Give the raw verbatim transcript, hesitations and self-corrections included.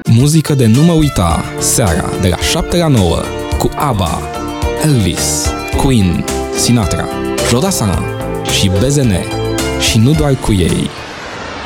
Muzică de nu mă uita, seara de la șapte la nouă, cu ABBA, Elvis, Queen, Sinatra, Jodasana și B Z N. Și nu doar cu ei.